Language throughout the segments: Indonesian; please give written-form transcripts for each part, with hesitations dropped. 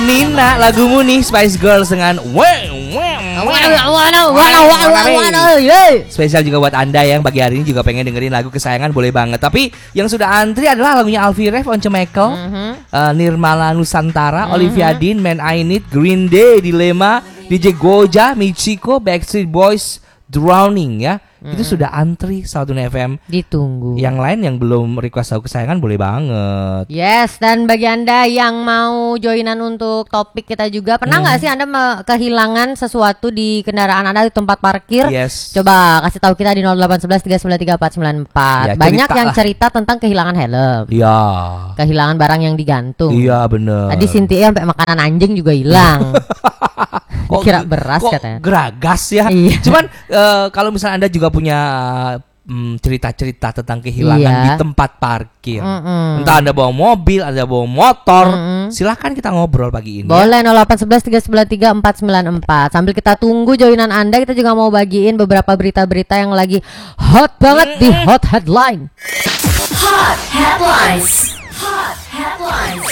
Nina, lagumu nih Spice Girls dengan spesial juga buat Anda yang pagi hari ini juga pengen dengerin lagu kesayangan, boleh banget. Tapi yang sudah antri adalah lagunya Alfie Rev, Once Michael, Nirmala Nusantara, Olivia Dean, Man I Need, Green Day, Dilema, DJ Goja, Michiko, Backstreet Boys, Drowning ya. Itu sudah antri Sautun FM. Ditunggu. Yang lain yang belum request lagu kesayangan boleh banget. Yes, dan bagi Anda yang mau joinan untuk topik kita juga, pernah nggak sih Anda kehilangan sesuatu di kendaraan Anda di tempat parkir? Yes. Coba kasih tahu kita di 0811 393 494. Ya, banyak yang cerita tentang kehilangan helm. Iya. Kehilangan barang yang digantung. Iya bener. Tadi Cynthia sampai makanan anjing juga hilang. Kira beras kok katanya. Geragas ya. Iya. Cuman kalau misalnya Anda juga punya cerita-cerita tentang kehilangan di tempat parkir. Entah Anda bawa mobil, Anda bawa motor, silahkan kita ngobrol pagi ini. Boleh ya. 0811 393 494. Sambil kita tunggu joinan Anda, kita juga mau bagiin beberapa berita-berita yang lagi hot banget di Hot Headline. Hot Headlines. Hot Headlines.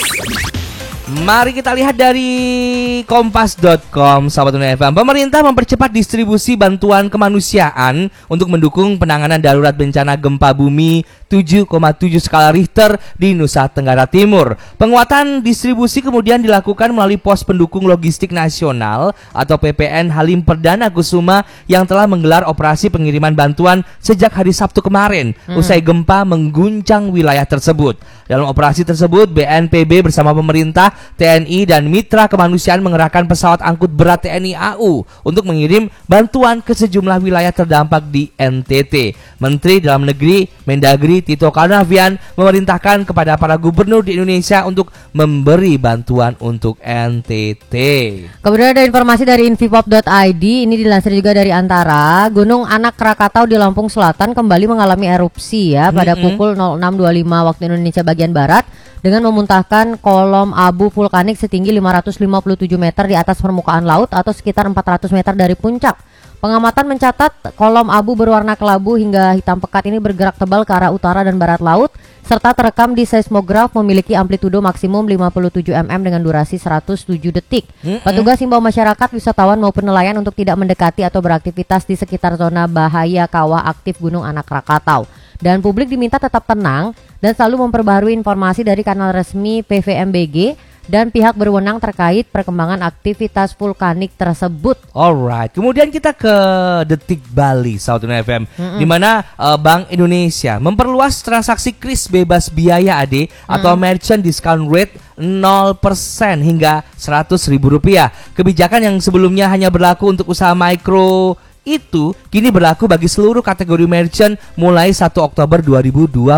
Mari kita lihat dari kompas.com, sahabat Dunia FM. Pemerintah mempercepat distribusi bantuan kemanusiaan untuk mendukung penanganan darurat bencana gempa bumi 7,7 skala Richter di Nusa Tenggara Timur. Penguatan distribusi kemudian dilakukan melalui pos pendukung logistik nasional atau PPN Halim Perdana Kusuma yang telah menggelar operasi pengiriman bantuan sejak hari Sabtu kemarin usai gempa mengguncang wilayah tersebut. Dalam operasi tersebut, BNPB bersama pemerintah, TNI dan mitra kemanusiaan mengerahkan pesawat angkut berat TNI AU untuk mengirim bantuan ke sejumlah wilayah terdampak di NTT. Menteri Dalam Negeri Mendagri Tito Karnavian memerintahkan kepada para gubernur di Indonesia untuk memberi bantuan untuk NTT. Kemudian ada informasi dari infipop.id, ini dilansir juga dari Antara. Gunung Anak Krakatau di Lampung Selatan kembali mengalami erupsi ya pada pukul 06.25 waktu Indonesia bagian Barat dengan memuntahkan kolom abu vulkanik setinggi 557 meter di atas permukaan laut atau sekitar 400 meter dari puncak. Pengamatan mencatat kolom abu berwarna kelabu hingga hitam pekat ini bergerak tebal ke arah utara dan barat laut serta terekam di seismograf memiliki amplitudo maksimum 57 mm dengan durasi 107 detik. Petugas himbau masyarakat, wisatawan maupun nelayan untuk tidak mendekati atau beraktivitas di sekitar zona bahaya kawah aktif Gunung Anak Krakatau. Dan publik diminta tetap tenang dan selalu memperbaharui informasi dari kanal resmi PVMBG dan pihak berwenang terkait perkembangan aktivitas vulkanik tersebut. Alright, kemudian kita ke Detik Bali, Sautun FM, di mana Bank Indonesia memperluas transaksi kris bebas biaya AD atau merchant discount rate 0% hingga Rp100.000. Kebijakan yang sebelumnya hanya berlaku untuk usaha mikro itu kini berlaku bagi seluruh kategori merchant mulai 1 Oktober 2026.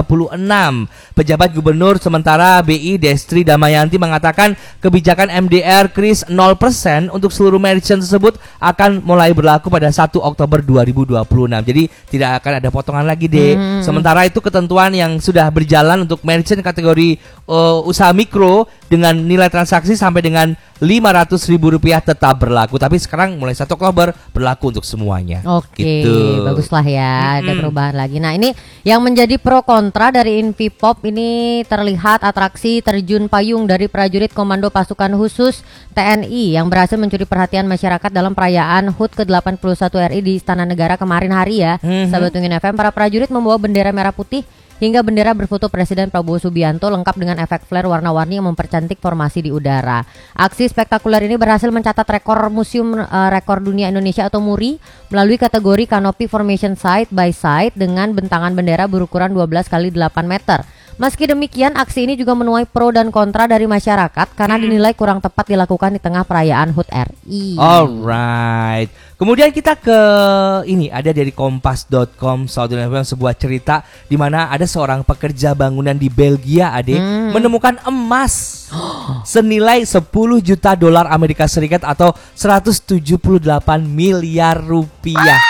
Pejabat Gubernur sementara BI Destri Damayanti mengatakan kebijakan MDR kris 0% untuk seluruh merchant tersebut akan mulai berlaku pada 1 Oktober 2026. Jadi tidak akan ada potongan lagi deh. Sementara itu ketentuan yang sudah berjalan untuk merchant kategori usaha mikro dengan nilai transaksi sampai dengan Rp500.000 tetap berlaku. Tapi sekarang mulai 1 Oktober berlaku untuk semuanya. Oke, gitu. Baguslah ya, ada perubahan lagi. Nah ini yang menjadi pro kontra dari Infipop ini terlihat atraksi terjun payung dari prajurit Komando Pasukan Khusus TNI yang berhasil mencuri perhatian masyarakat dalam perayaan HUT ke-81 RI di Istana Negara kemarin hari ya. Sahabat Tungin FM, para prajurit membawa bendera merah putih hingga bendera berfoto Presiden Prabowo Subianto lengkap dengan efek flare warna-warni yang mempercantik formasi di udara. Aksi spektakuler ini berhasil mencatat rekor Museum Rekor Dunia Indonesia atau MURI melalui kategori Canopy Formation Side by Side dengan bentangan bendera berukuran 12 x 8 meter. Meski demikian, aksi ini juga menuai pro dan kontra dari masyarakat karena dinilai kurang tepat dilakukan di tengah perayaan HUT RI. Alright. Kemudian kita ke ini, ada dari kompas.com, sebuah cerita di mana ada seorang pekerja bangunan di Belgia, menemukan emas senilai 10 juta dolar Amerika Serikat atau 178 miliar rupiah.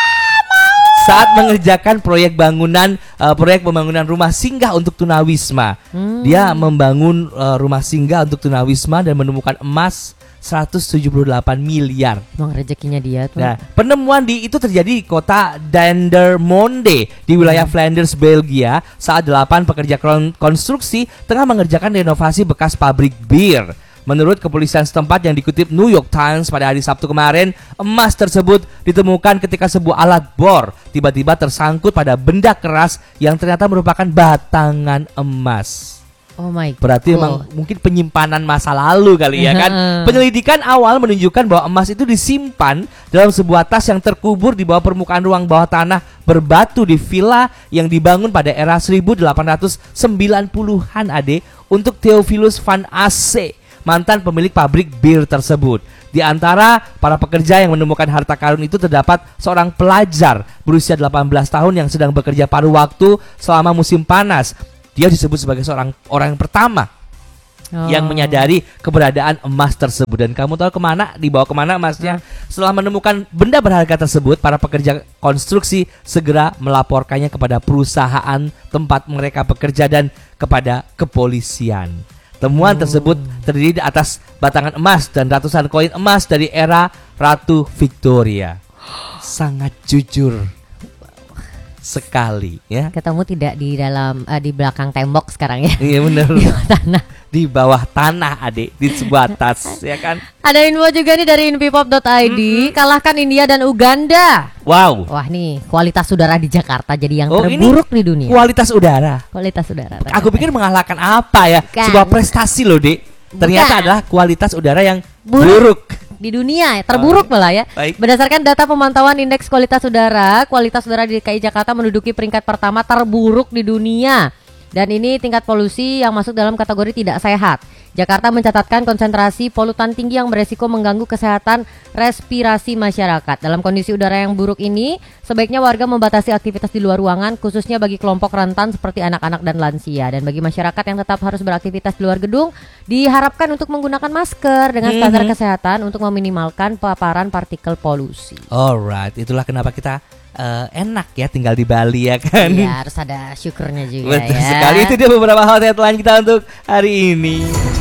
Saat mengerjakan proyek pembangunan rumah singgah untuk tunawisma. Dia membangun rumah singgah untuk tunawisma dan menemukan emas 178 miliar. Emang rezekinya dia tuh. Nah, penemuan itu terjadi di kota Dendermonde di wilayah Flanders, Belgia saat 8 pekerja konstruksi tengah mengerjakan renovasi bekas pabrik bir. Menurut kepolisian setempat yang dikutip New York Times pada hari Sabtu kemarin, emas tersebut ditemukan ketika sebuah alat bor tiba-tiba tersangkut pada benda keras yang ternyata merupakan batangan emas. Oh my God. Berarti memang mungkin penyimpanan masa lalu kali ya kan. Penyelidikan awal menunjukkan bahwa emas itu disimpan dalam sebuah tas yang terkubur di bawah permukaan ruang bawah tanah berbatu di villa yang dibangun pada era 1890-an untuk Theophilus van Asse, mantan pemilik pabrik bir tersebut. Di antara para pekerja yang menemukan harta karun itu terdapat seorang pelajar berusia 18 tahun yang sedang bekerja paruh waktu selama musim panas. Dia disebut sebagai seorang orang yang pertama yang menyadari keberadaan emas tersebut. Dan kamu tahu dibawa kemana emasnya? Setelah menemukan benda berharga tersebut, para pekerja konstruksi segera melaporkannya kepada perusahaan tempat mereka bekerja dan kepada kepolisian. Temuan tersebut terdiri di atas batangan emas dan ratusan koin emas dari era Ratu Victoria. Sangat jujur sekali ya. Ketemu tidak di dalam di belakang tembok sekarang ya. Iya benar. Di bawah tanah. Di bawah tanah adik, di sebuah tas ya kan. Ada info juga nih dari infipop.id, kalahkan India dan Uganda. Wow. Wah nih, kualitas udara di Jakarta jadi yang ini terburuk di dunia. Kualitas udara. Kualitas udara. Aku pikir mengalahkan apa ya? Bukan. Sebuah prestasi loh, Dek. Ternyata Bukan. adalah kualitas udara yang Buruk. buruk. Di dunia terburuk malah ya. Baik. Berdasarkan data pemantauan indeks kualitas udara di DKI Jakarta menduduki peringkat pertama terburuk di dunia. Dan ini tingkat polusi yang masuk dalam kategori tidak sehat. Jakarta mencatatkan konsentrasi polutan tinggi yang beresiko mengganggu kesehatan respirasi masyarakat. Dalam kondisi udara yang buruk ini, sebaiknya warga membatasi aktivitas di luar ruangan, khususnya bagi kelompok rentan seperti anak-anak dan lansia. Dan bagi masyarakat yang tetap harus beraktivitas di luar gedung, diharapkan untuk menggunakan masker dengan standar kesehatan untuk meminimalkan paparan partikel polusi. Alright, itulah kenapa kita enak ya tinggal di Bali ya kan. Iya, harus ada syukurnya juga. Betul ya. sekali. Itu dia beberapa hot headline kita untuk hari ini.